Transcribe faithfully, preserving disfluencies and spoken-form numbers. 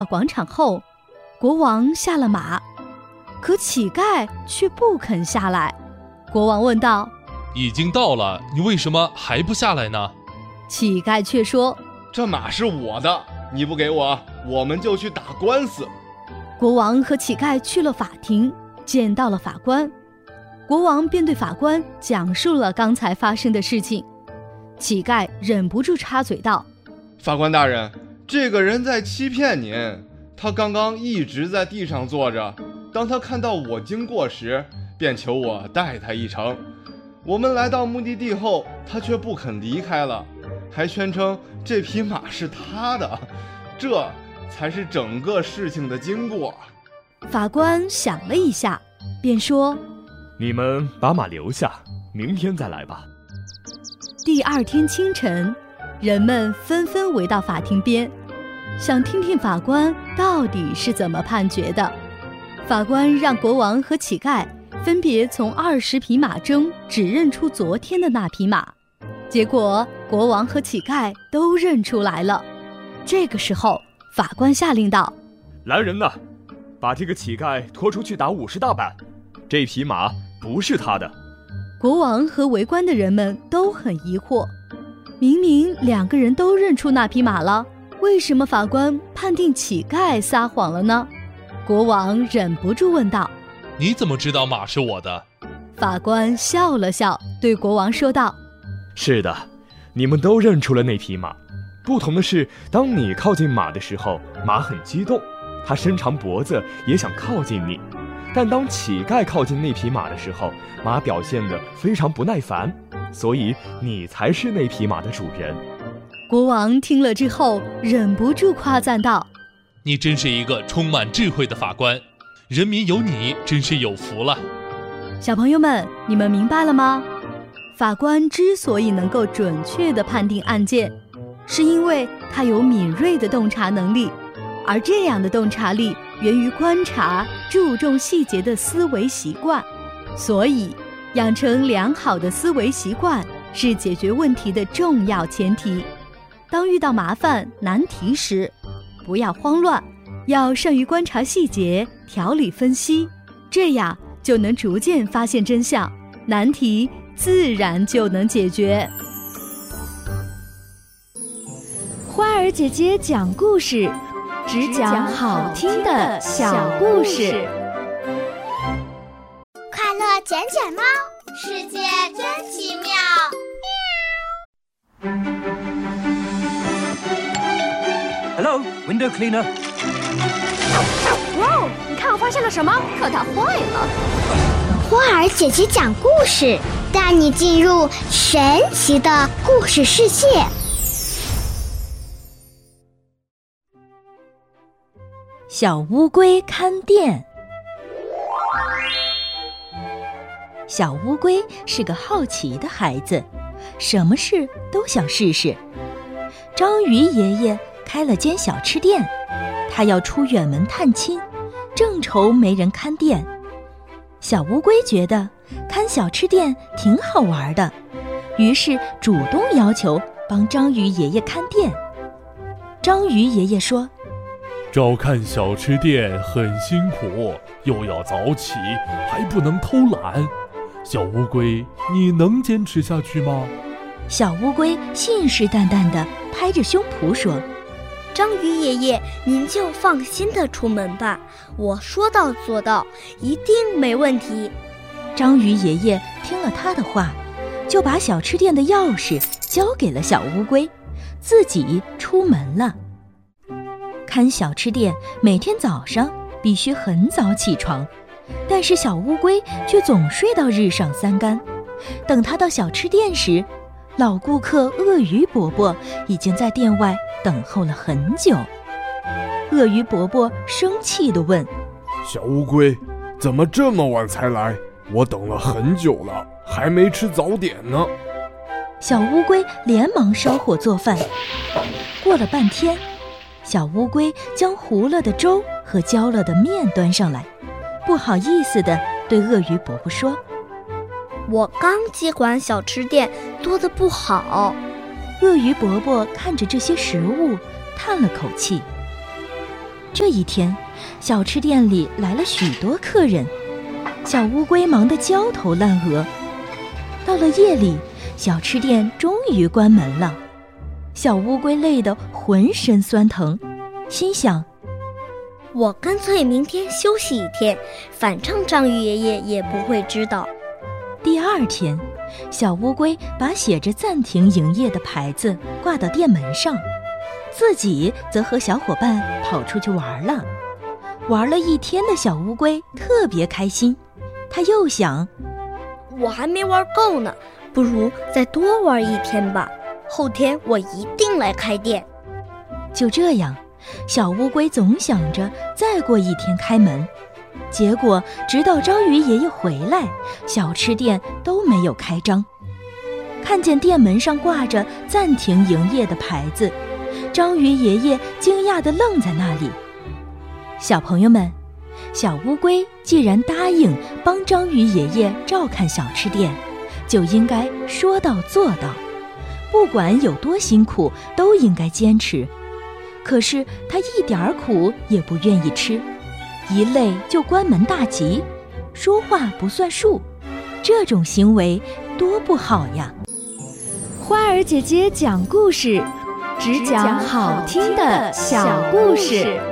广场后，国王下了马，可乞丐却不肯下来。国王问道： 已经到了，你为什么还不下来呢？ 乞丐却说： 这马是我的，你不给我，我们就去打官司。 国王和乞丐去了法庭，见到了法官。国王便对法官讲述了刚才发生的事情。乞丐忍不住插嘴道： 法官大人，这个人在欺骗您，他刚刚一直在地上坐着，当他看到我经过时，便求我带他一程。我们来到目的地后，他却不肯离开了，还宣称这匹马是他的，这才是整个事情的经过。 法官想了一下，便说： 你们把马留下，明天再来吧。 第二天清晨，人们纷纷围到法庭边，想听听法官到底是怎么判决的。法官让国王和乞丐分别从二十匹马中指认出昨天的那匹马，结果国王和乞丐都认出来了。这个时候，法官下令道： 来人呐，把这个乞丐拖出去打五十大板，这匹马不是他的。 国王和围观的人们都很疑惑，明明两个人都认出那匹马了，为什么法官判定乞丐撒谎了呢？国王忍不住问道： 你怎么知道马是我的？ 法官笑了笑，对国王说道： 是的，你们都认出了那匹马，不同的是，当你靠近马的时候，马很激动，它伸长脖子也想靠近你，但当乞丐靠近那匹马的时候，马表现得非常不耐烦，所以你才是那匹马的主人。 国王听了之后，忍不住夸赞道： 你真是一个充满智慧的法官，人民有你真是有福了。 小朋友们，你们明白了吗？法官之所以能够准确地判定案件，是因为他有敏锐的洞察能力，而这样的洞察力源于观察、注重细节的思维习惯。所以，养成良好的思维习惯是解决问题的重要前提。当遇到麻烦、难题时，不要慌乱，要善于观察细节，条理分析，这样就能逐渐发现真相，难题自然就能解决。 花儿姐姐讲故事，只讲好听的小故事。 快乐捡捡猫，世界真奇妙。 Hello, window cleaner. 哇，你看我发现了什么？可它坏了。 花儿姐姐讲故事，带你进入神奇的故事世界。 小乌龟看店。小乌龟是个好奇的孩子，什么事都想试试。章鱼爷爷开了间小吃店，他要出远门探亲，正愁没人看店。小乌龟觉得看小吃店挺好玩的，于是主动要求帮章鱼爷爷看店。章鱼爷爷说： 照看小吃店很辛苦，又要早起，还不能偷懒。小乌龟，你能坚持下去吗？ 小乌龟信誓旦旦地拍着胸脯说： 章鱼爷爷，您就放心地出门吧，我说到做到，一定没问题。 章鱼爷爷听了他的话，就把小吃店的钥匙交给了小乌龟，自己出门了。看小吃店每天早上必须很早起床，但是小乌龟却总睡到日上三竿。等他到小吃店时，老顾客鳄鱼伯伯已经在店外等候了很久。鳄鱼伯伯生气地问： 小乌龟，怎么这么晚才来？我等了很久了，还没吃早点呢。 小乌龟连忙烧火做饭。过了半天，小乌龟将糊了的粥和焦了的面端上来，不好意思地对鳄鱼伯伯说： 我刚接管小吃店，做得不好。 鳄鱼伯伯看着这些食物，叹了口气： 这一天，小吃店里来了许多客人，小乌龟忙得焦头烂额。到了夜里，小吃店终于关门了。小乌龟累得浑身酸疼，心想： 我干脆明天休息一天，反正章鱼爷爷也不会知道。 第二天，小乌龟把写着暂停营业的牌子挂到店门上，自己则和小伙伴跑出去玩了。玩了一天的小乌龟特别开心，他又想： 我还没玩够呢，不如再多玩一天吧，后天我一定来开店。 就这样，小乌龟总想着再过一天开门，结果直到章鱼爷爷回来，小吃店都没有开张。看见店门上挂着暂停营业的牌子，章鱼爷爷惊讶地愣在那里。小朋友们，小乌龟既然答应帮章鱼爷爷照看小吃店，就应该说到做到，不管有多辛苦都应该坚持。可是他一点苦也不愿意吃，一累就关门大吉，说话不算数，这种行为多不好呀！ 花儿姐姐讲故事，只讲好听的小故事。